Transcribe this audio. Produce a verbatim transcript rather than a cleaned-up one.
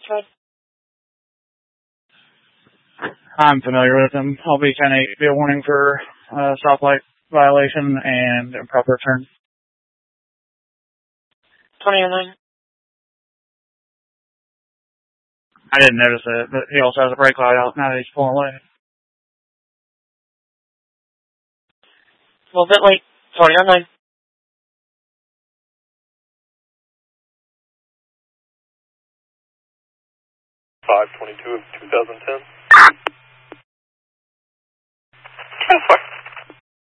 Fred. I'm familiar with them. I'll be ten eight, be a warning for uh, stoplight violation and improper turn. twenty oh nine. I didn't notice it, but he also has a brake light out now that he's pulling away. A little bit late. twenty oh nine. five twenty-two of two thousand ten. ten